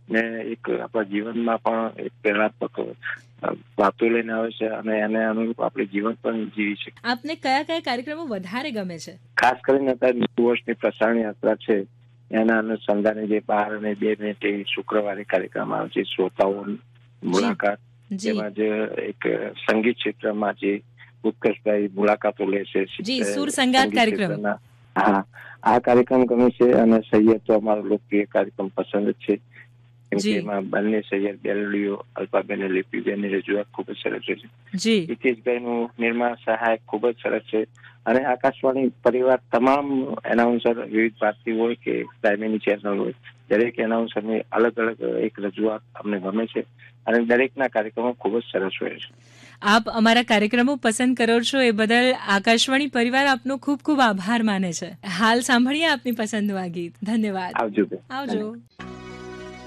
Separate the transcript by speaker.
Speaker 1: ને એક આપણા જીવનમાં પણ એક પ્રેરણાત્મક વાતો લઈને આવે છે અને એને અનુરૂપ આપણે જીવન પણ જીવી શકીએ.
Speaker 2: આપને કયા કયા કાર્યક્રમો વધારે ગમે છે?
Speaker 1: ખાસ કરીને અત્યારે 90 વર્ષની પ્રસારણ યાત્રા છે એના અનુસંધાને જે 12 અને 2 મિનિટે શુક્રવારે કાર્યક્રમ આવે છે, શ્રોતાઓ મુલાકાત, જેમાં જે એક સંગીત ક્ષેત્રમાં જે ઉત્કર્ષભાઈ મુલાકાતો લે છે.
Speaker 2: સુર સંગાત કાર્યક્રમ.
Speaker 1: હા, આ કાર્યક્રમ ગમે છે અને સૈયદ તો અમારો લોકપ્રિય કાર્યક્રમ પસંદ જ છે. કેમ કે એમાં બંને સૈયદ બેલડીઓ, અલ્પાબેન અને લીપીબેનની રજૂઆત ખૂબ જ સરસ છે. હિતેશભાઈનું નિર્માણ સહાયક ખૂબ જ સરસ છે અને આકાશવાણી પરિવાર તમામ એનાઉન્સર, વિવિધ ભારતી હોય કે પ્રાઇમરી ચેનલ હોય, દરેક એનાઉન્સરની અલગ અલગ એક રજૂઆત અમને ગમે છે અને દરેકના કાર્યક્રમો ખૂબ જ સરસ હોય છે.
Speaker 2: આપ અમારા કાર્યક્રમો પસંદ કરો છો એ બદલ આકાશવાણી પરિવાર આપનો ખૂબ ખૂબ આભાર માને છે. હાલ સાંભળીએ આપની પસંદનું આ ગીત. ધન્યવાદ.
Speaker 1: આવજો.
Speaker 2: આવજો.